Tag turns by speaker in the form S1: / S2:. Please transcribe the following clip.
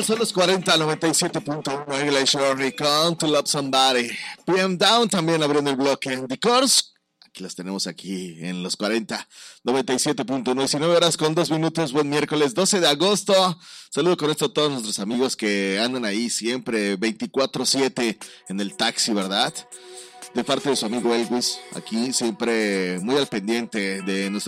S1: Son los 40, 97.1 English Only con To Love Somebody. PM Down también abriendo el bloque. The Course, aquí las tenemos aquí en los 40, 97.1, 19 horas con 2 minutos. Buen miércoles 12 de agosto. Saludo con esto a todos nuestros amigos que andan ahí siempre 24/7 en el taxi, ¿verdad? De parte de su amigo Elvis, aquí siempre muy al pendiente de nuestro